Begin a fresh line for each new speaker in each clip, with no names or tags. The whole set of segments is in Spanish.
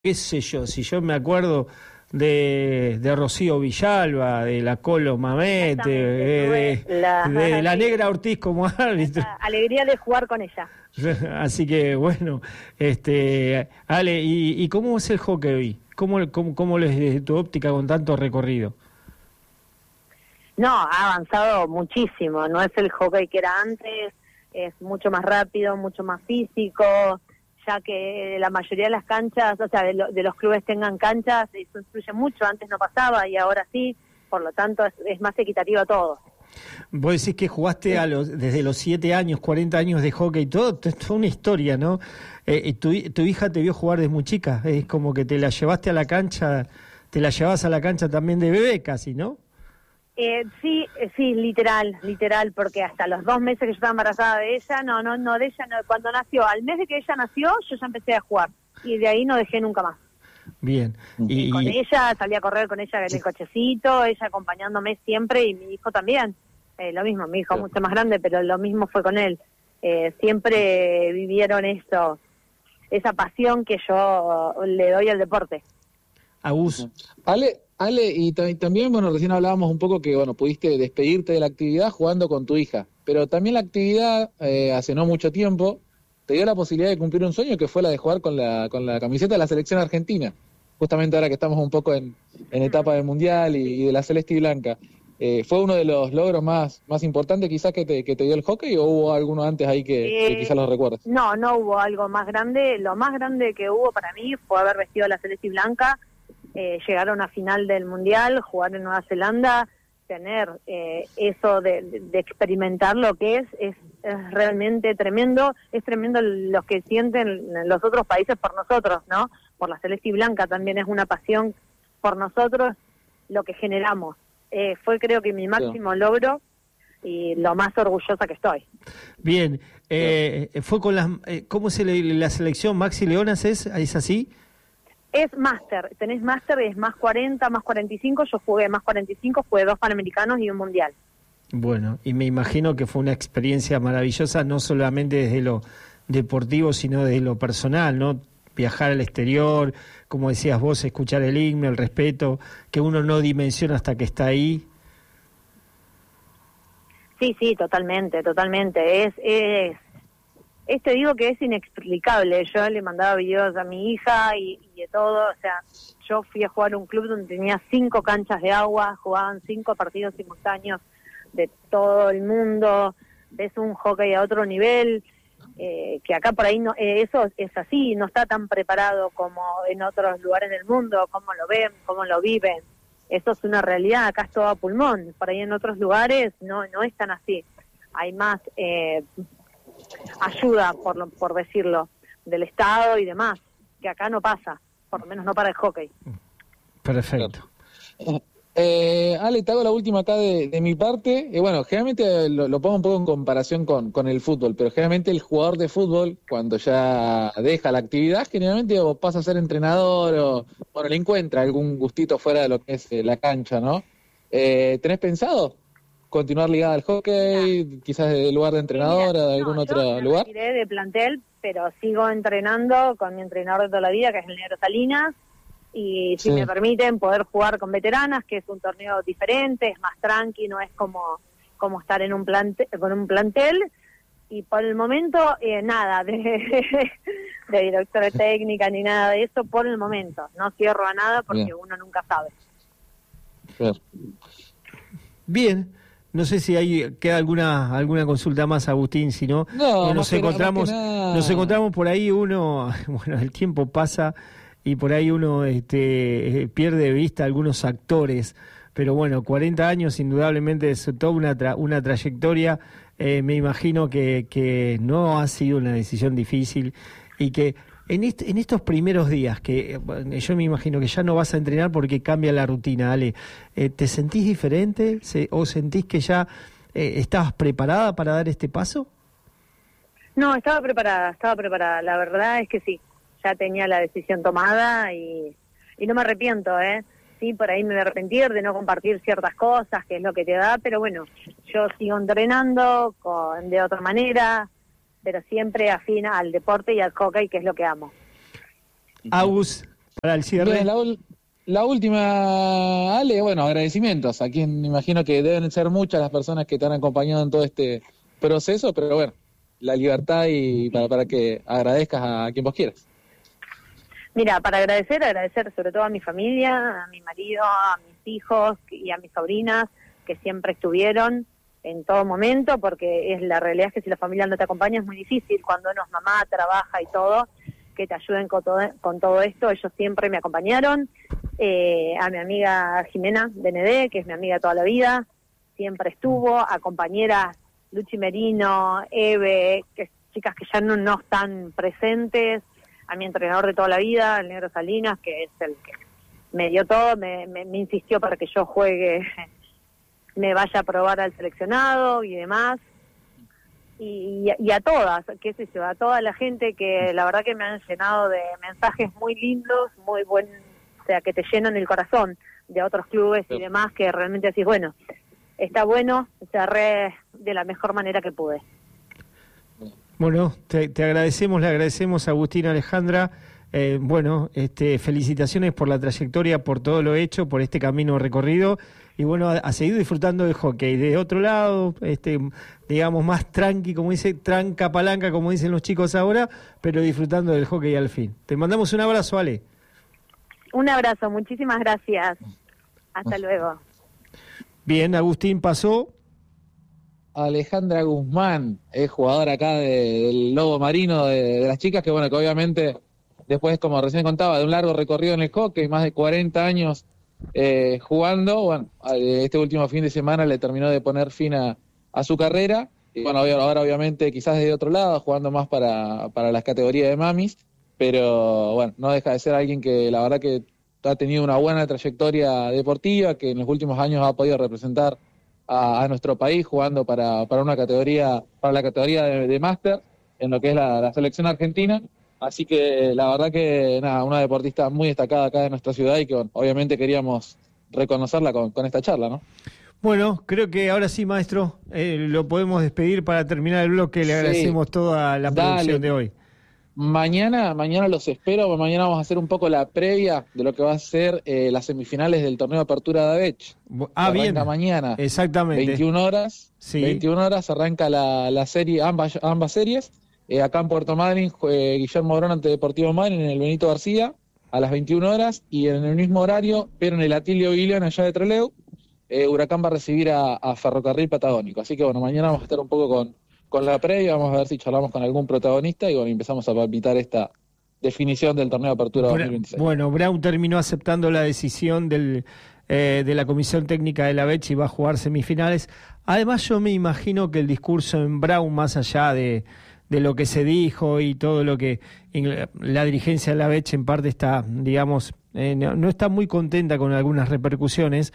qué sé yo, si yo me acuerdo de Rocío Villalba, de la Colo Mamet, de la Negra Ortiz como árbitro.
La alegría de jugar con ella.
Así que bueno, Ale, ¿y cómo es el hockey hoy? ¿Cómo es desde tu óptica con tanto recorrido?
No, ha avanzado muchísimo, no es el hockey que era antes, es mucho más rápido, mucho más físico, ya que la mayoría de las canchas, o sea, de los clubes tengan canchas, eso influye mucho, antes no pasaba y ahora sí, por lo tanto es más equitativo todo.
Vos decís que jugaste desde los 7 años, 40 años de hockey, todo, es toda una historia, ¿no? Tu hija te vio jugar desde muy chica, es como que te la llevaste a la cancha, te la llevas a la cancha también de bebé casi, ¿no?
Sí, literal, porque hasta los 2 meses que yo estaba embarazada de ella, de ella, cuando nació, al mes de que ella nació, yo ya empecé a jugar, y de ahí no dejé nunca más.
Bien.
Y con ella, salí a correr con ella en el cochecito, ella acompañándome siempre, y mi hijo también, lo mismo, mi hijo mucho más grande, pero lo mismo fue con él. Siempre vivieron eso, esa pasión que yo le doy al deporte.
Agus.
Ale, y también, bueno, recién hablábamos un poco que, bueno, pudiste despedirte de la actividad jugando con tu hija, pero también la actividad, hace no mucho tiempo, te dio la posibilidad de cumplir un sueño que fue la de jugar con la camiseta de la selección argentina, justamente ahora que estamos un poco en etapa del Mundial y de la celeste y blanca. ¿Fue uno de los logros más importantes quizás que te dio el hockey o hubo alguno antes ahí que quizás los recuerdes?
No hubo algo más grande. Lo más grande que hubo para mí fue haber vestido la celeste y blanca, llegar a una final del Mundial, jugar en Nueva Zelanda, tener eso de experimentar lo que es realmente tremendo. Es tremendo lo que sienten los otros países por nosotros, ¿no? Por la celeste y blanca también es una pasión por nosotros lo que generamos. Fue creo que mi máximo logro y lo más orgullosa que estoy.
Bien, fue con ¿cómo se la selección Maxi Leonas es así?
Es máster, tenés máster, es más 40, más 45, yo jugué más 45, jugué 2 Panamericanos y un Mundial.
Bueno, y me imagino que fue una experiencia maravillosa, no solamente desde lo deportivo, sino desde lo personal, ¿no? Viajar al exterior, como decías vos, escuchar el himno, el respeto, que uno no dimensiona hasta que está ahí.
Sí, totalmente. Te digo que es inexplicable. Yo le mandaba videos a mi hija y de todo. O sea, yo fui a jugar a un club donde tenía 5 canchas de agua, jugaban 5 partidos simultáneos de todo el mundo. Ves un hockey a otro nivel, que acá por ahí no, eso es así, no está tan preparado como en otros lugares del mundo, cómo lo ven, cómo lo viven. Eso es una realidad, acá es todo a pulmón. Por ahí en otros lugares no es tan así. Hay más ayuda, por decirlo, del Estado y demás, que acá no pasa, por lo menos no para el hockey.
Perfecto.
Ale, te hago la última acá de mi parte. Bueno, generalmente lo pongo un poco en comparación con el fútbol, pero generalmente el jugador de fútbol, cuando ya deja la actividad, generalmente o pasa a ser entrenador o bueno, le encuentra algún gustito fuera de lo que es la cancha, ¿no? ¿Tenés pensado continuar ligada al hockey, quizás de lugar de entrenador, de algún otro lugar?
Yo me retiré de plantel, pero sigo entrenando con mi entrenador de toda la vida, que es el Negro Salinas, y si me permiten poder jugar con veteranas, que es un torneo diferente, es más tranqui, no es como estar en con un plantel, y por el momento nada de directora técnica ni nada de eso, por el momento, no cierro a nada porque uno nunca sabe.
Bien. No sé si queda alguna consulta más, Agustín, si no, nos encontramos por ahí bueno, el tiempo pasa y por ahí uno pierde de vista algunos actores, pero bueno, 40 años indudablemente es toda una trayectoria, me imagino que no ha sido una decisión difícil y que en estos primeros días, que yo me imagino que ya no vas a entrenar porque cambia la rutina, Ale, ¿te sentís diferente o sentís que ya estabas preparada para dar este paso?
No, estaba preparada, la verdad es que sí, ya tenía la decisión tomada y no me arrepiento, Sí, por ahí me voy a arrepentir de no compartir ciertas cosas, que es lo que te da, pero bueno, yo sigo entrenando de otra manera, pero siempre afín al deporte y al hockey, que es lo que amo.
Agus, para el cierre.
Bien, la última, Ale, bueno, agradecimientos a quien imagino que deben ser muchas las personas que te han acompañado en todo este proceso, pero bueno, la libertad y para que agradezcas a quien vos quieras.
Mira, para agradecer sobre todo a mi familia, a mi marido, a mis hijos y a mis sobrinas, que siempre estuvieron en todo momento, porque la realidad es que si la familia no te acompaña es muy difícil, cuando uno es mamá, trabaja y todo, que te ayuden con todo esto. Ellos siempre me acompañaron. A mi amiga Jimena Benedé, que es mi amiga toda la vida, siempre estuvo, a compañeras Luchi Merino, Eve, chicas que ya no están presentes, a mi entrenador de toda la vida, el Negro Salinas, que es el que me dio todo, me insistió para que yo juegue, me vaya a probar al seleccionado y demás. Y a todas, qué sé yo, a toda la gente que la verdad que me han llenado de mensajes muy lindos, muy buenos, o sea, que te llenan el corazón, de otros clubes y demás, que realmente decís, bueno, está bueno, cerré de la mejor manera que pude.
Bueno, te agradecemos, le agradecemos a Agustín, Alejandra. Felicitaciones por la trayectoria, por todo lo hecho, por este camino recorrido. Y bueno, a seguir disfrutando del hockey. De otro lado, digamos, más tranqui, como dice, tranca palanca, como dicen los chicos ahora, pero disfrutando del hockey al fin. Te mandamos un abrazo, Ale.
Un abrazo, muchísimas gracias. Hasta luego.
Bien, Agustín pasó.
Alejandra Guzmán es jugadora acá del Lobo Marino de las chicas, que bueno, que obviamente después, como recién contaba, de un largo recorrido en el hockey, más de 40 años jugando, bueno, este último fin de semana le terminó de poner fin a su carrera, y bueno, ahora obviamente quizás desde otro lado, jugando más para las categorías de mamis, pero bueno, no deja de ser alguien que la verdad que ha tenido una buena trayectoria deportiva, que en los últimos años ha podido representar a nuestro país jugando para una categoría, para la categoría de máster, en lo que es la selección argentina. Así que la verdad que nada, una deportista muy destacada acá de nuestra ciudad y que bueno, obviamente queríamos reconocerla con esta charla, ¿no?
Bueno, creo que ahora sí, maestro, lo podemos despedir para terminar el bloque. Le agradecemos toda la producción de hoy.
Mañana los espero. Mañana vamos a hacer un poco la previa de lo que va a ser las semifinales del torneo de apertura de ABECH.
Bien.
Mañana.
Exactamente.
21 horas.
Sí.
21 horas arranca la serie, ambas series. Acá en Puerto Madryn, Guillermo Morón ante Deportivo Madryn en el Benito García a las 21 horas. Y en el mismo horario, pero en el Atilio Guillén allá de Trelew, Huracán va a recibir a Ferrocarril Patagónico. Así que bueno, mañana vamos a estar un poco con la previa, vamos a ver si charlamos con algún protagonista y bueno, empezamos a palpitar esta definición del torneo de apertura 2026.
Bueno, Brown terminó aceptando la decisión de la Comisión Técnica de la ABECH y va a jugar semifinales. Además, yo me imagino que el discurso en Brown, más allá de lo que se dijo y todo lo que la dirigencia de la ABECH en parte está, digamos, no está muy contenta con algunas repercusiones,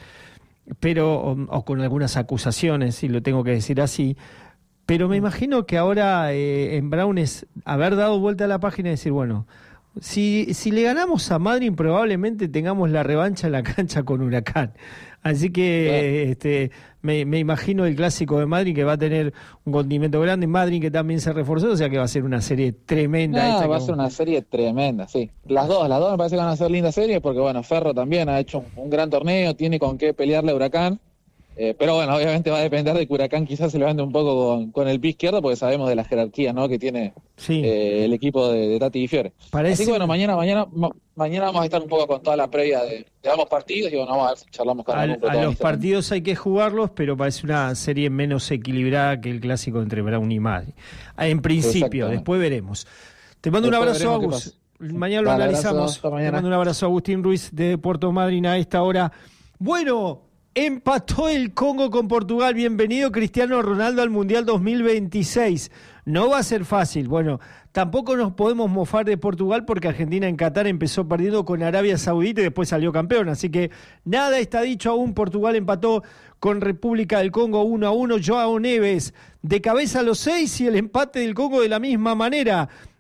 pero o con algunas acusaciones, si lo tengo que decir así. Pero me imagino que ahora en Brown es haber dado vuelta a la página y decir, bueno, si le ganamos a Madryn probablemente tengamos la revancha en la cancha con Huracán. Así que me imagino el clásico de Madryn que va a tener un condimento grande. Madryn que también se reforzó, o sea que va a ser una serie tremenda.
Va a ser una serie tremenda, sí. Las dos me parece que van a ser lindas series porque bueno, Ferro también ha hecho un gran torneo, tiene con qué pelearle a Huracán. Pero bueno, obviamente va a depender de que Huracán quizás se levante un poco con el pie izquierdo, porque sabemos de la jerarquía, ¿no?, que tiene el equipo de Tati y Fiore. Así que bueno, mañana vamos a estar un poco con toda la previa de ambos partidos y bueno, vamos a ver si charlamos con algún protagonista.
A los partidos hay que jugarlos, pero parece una serie menos equilibrada que el clásico entre Brown y Madryn. En principio, después veremos. Te mando un abrazo, Agus. Mañana lo analizamos. Te mando un abrazo, Agustín Ruiz de Puerto Madryn a esta hora. Bueno, empató el Congo con Portugal. Bienvenido Cristiano Ronaldo al Mundial 2026. No va a ser fácil. Bueno, tampoco nos podemos mofar de Portugal porque Argentina en Qatar empezó perdiendo con Arabia Saudita y después salió campeón. Así que nada está dicho aún. Portugal empató con República del Congo 1-1. Joao Neves de cabeza a los 6 y el empate del Congo de la misma manera.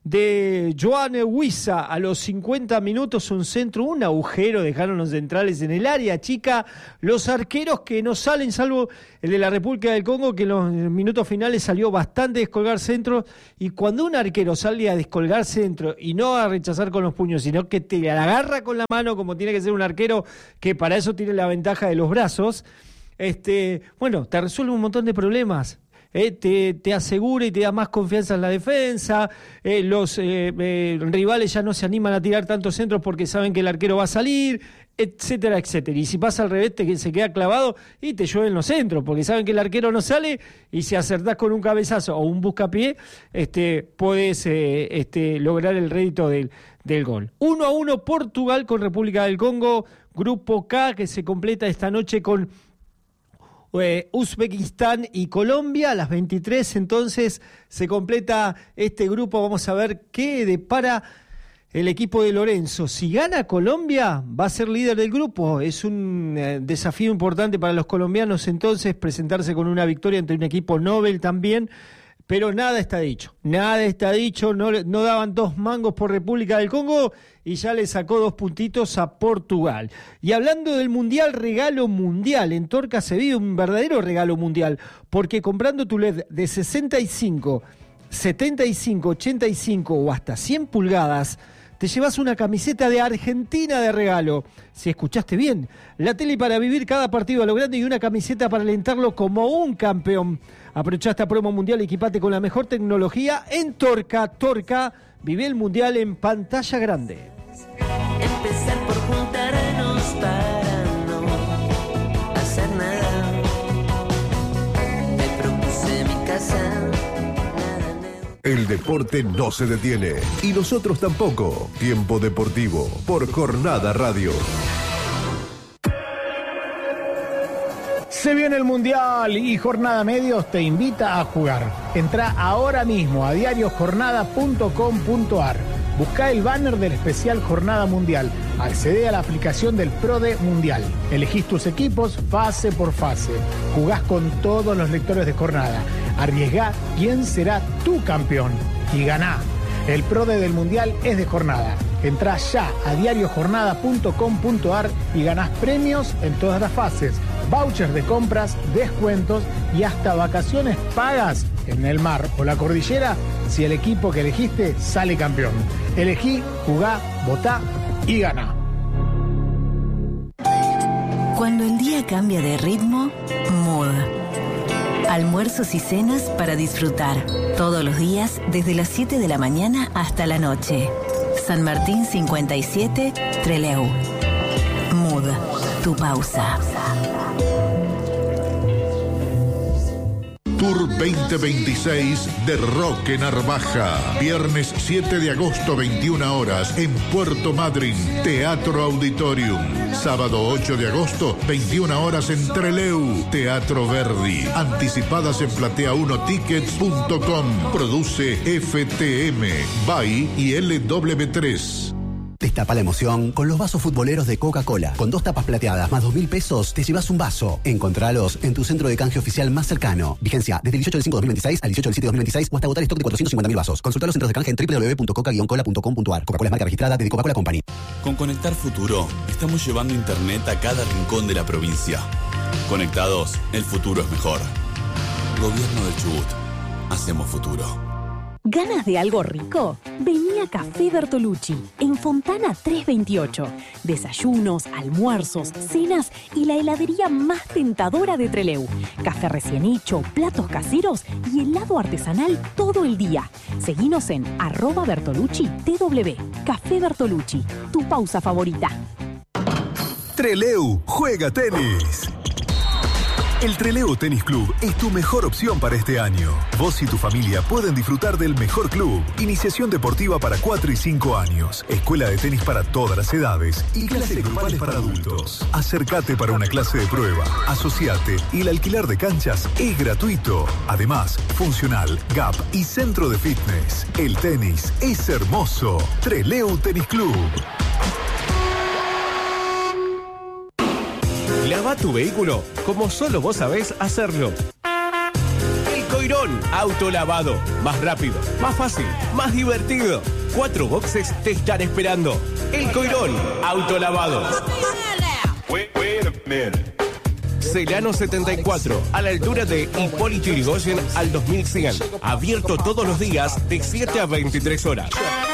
de Joan Huiza a los 50 minutos, un centro, un agujero, dejaron los centrales en el área chica, los arqueros que no salen, salvo el de la República del Congo, que en los minutos finales salió bastante a descolgar centros, y cuando un arquero sale a descolgar centro y no a rechazar con los puños, sino que te agarra con la mano, como tiene que ser un arquero, que para eso tiene la ventaja de los brazos, bueno, te resuelve un montón de problemas. Te asegura y te da más confianza en la defensa, los rivales ya no se animan a tirar tantos centros porque saben que el arquero va a salir, etcétera, etcétera. Y si pasa al revés, se queda clavado y te llueven los centros, porque saben que el arquero no sale, y si acertás con un cabezazo o un buscapié, podés lograr el rédito del gol. 1-1 Portugal con República del Congo, Grupo K, que se completa esta noche con Uzbekistán y Colombia. A las 23 entonces se completa este grupo. Vamos a ver qué depara el equipo de Lorenzo. Si gana Colombia, va a ser líder del grupo. Es un desafío importante para los colombianos entonces presentarse con una victoria ante un equipo Nobel también. Pero nada está dicho, no daban 2 mangos por República del Congo y ya le sacó 2 puntitos a Portugal. Y hablando del Mundial, regalo mundial, en Torca se vive un verdadero regalo mundial, porque comprando tu LED de 65, 75, 85 o hasta 100 pulgadas, te llevas una camiseta de Argentina de regalo. Si escuchaste bien, la tele para vivir cada partido a lo grande y una camiseta para alentarlo como un campeón. Aprovecha esta promo mundial y equipate con la mejor tecnología en Torca. Torca, vive el mundial en pantalla grande.
Empezar por juntarnos para no hacer nada. Me propuse mi casa.
El deporte no se detiene y nosotros tampoco. Tiempo Deportivo por Jornada Radio.
Se viene el Mundial y Jornada Medios te invita a jugar. Entrá ahora mismo a diariojornada.com.ar. Buscá el banner del especial Jornada Mundial. Accedé a la aplicación del PRODE Mundial. Elegís tus equipos fase por fase. Jugás con todos los lectores de jornada. Arriesgá quién será tu campeón y ganá. El PRODE del Mundial es de jornada. Entrá ya a diariojornada.com.ar y ganás premios en todas las fases, vouchers de compras, descuentos y hasta vacaciones pagas en el mar o la cordillera si el equipo que elegiste sale campeón. Elegí, jugá, votá y ganá.
Cuando el día cambia de ritmo, Mood. Almuerzos y cenas para disfrutar. Todos los días, desde las 7 de la mañana hasta la noche. San Martín 57, Trelew. Mood, tu pausa.
Tour 2026 de Roque Narvaja. Viernes 7 de agosto, 21 horas, en Puerto Madryn, Teatro Auditorium. Sábado 8 de agosto, 21 horas, en Trelew, Teatro Verdi. Anticipadas en platea1tickets.com. Produce FTM, BAI y LW3.
Destapa la emoción con los vasos futboleros de Coca-Cola. Con 2 tapas plateadas más 2.000 pesos, te llevas un vaso. Encontralos en tu centro de canje oficial más cercano. Vigencia desde el 18 del 5 de 2026 al 18 del 7 de 2026 o hasta agotar stock de 450.000 vasos. Consulta los centros de canje en www.coca-cola.com.ar. Coca-Cola es marca registrada de Coca-Cola Company.
Con Conectar Futuro, estamos llevando internet a cada rincón de la provincia. Conectados, el futuro es mejor. Gobierno del Chubut. Hacemos futuro.
¿Ganas de algo rico? Vení a Café Bertolucci, en Fontana 328. Desayunos, almuerzos, cenas y la heladería más tentadora de Trelew. Café recién hecho, platos caseros y helado artesanal todo el día. Seguinos en @BertolucciTW. Café Bertolucci, tu pausa favorita.
Trelew juega tenis. El Trelew Tenis Club es tu mejor opción para este año. Vos y tu familia pueden disfrutar del mejor club. Iniciación deportiva para 4 y 5 años. Escuela de tenis para todas las edades. Y clases grupales para adultos. Acércate para una clase de prueba. Asociate y el alquiler de canchas es gratuito. Además, funcional, gap y centro de fitness. El tenis es hermoso. Trelew Tenis Club.
Lava tu vehículo como solo vos sabés hacerlo. El Coirón Autolavado. Más rápido, más fácil, más divertido. 4 boxes te están esperando. El Coirón Autolavado. Celano 74, a la altura de Hipólito Yrigoyen al 2100. Abierto todos los días de 7 a 23 horas.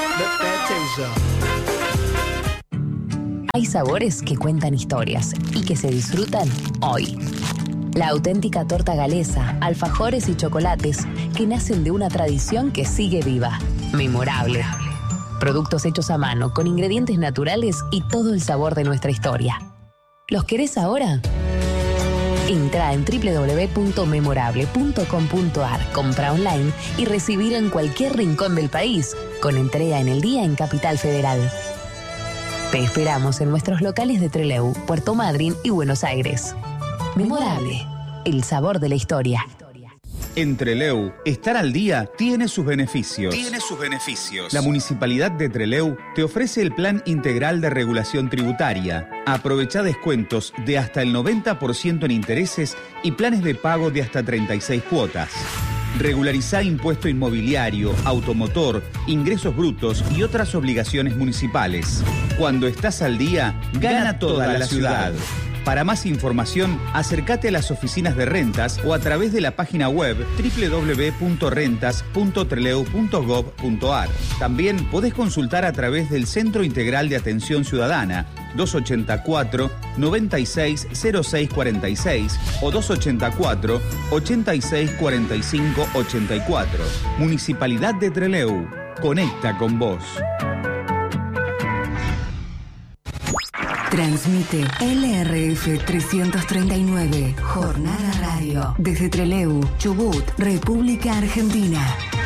Hay sabores que cuentan historias y que se disfrutan hoy. La auténtica torta galesa, alfajores y chocolates que nacen de una tradición que sigue viva. Memorable. Productos hechos a mano, con ingredientes naturales y todo el sabor de nuestra historia. ¿Los querés ahora? Entra en www.memorable.com.ar, compra online y recibir en cualquier rincón del país, con entrega en el día en Capital Federal. Te esperamos en nuestros locales de Trelew, Puerto Madryn y Buenos Aires. Memorable, el sabor de la historia.
En Trelew, estar al día tiene sus beneficios. La Municipalidad de Trelew te ofrece el Plan Integral de Regulación Tributaria. Aprovecha descuentos de hasta el 90% en intereses y planes de pago de hasta 36 cuotas. Regularizá impuesto inmobiliario, automotor, ingresos brutos y otras obligaciones municipales. Cuando estás al día, gana toda la ciudad. Para más información, acércate a las oficinas de rentas o a través de la página web www.rentas.trelew.gov.ar. También podés consultar a través del Centro Integral de Atención Ciudadana 284-960646 o 284-864584. Municipalidad de Trelew. Conecta con vos.
Transmite LRF 339, Jornada Radio, desde Trelew, Chubut, República Argentina.